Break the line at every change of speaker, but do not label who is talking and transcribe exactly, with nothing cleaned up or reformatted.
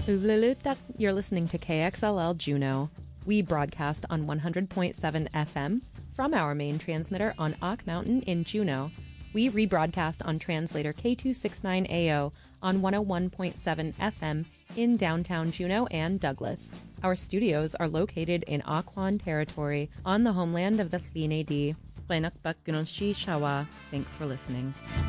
Uvlulutak, you're listening to K X L L Juneau. We broadcast on one hundred point seven F M from our main transmitter on Ock Mountain in Juneau. We rebroadcast on translator K two sixty-nine A O on one oh one point seven F M in downtown Juneau and Douglas. Our studios are located in Occoquan territory on the homeland of the Tlin-A-Di. Thanks for listening.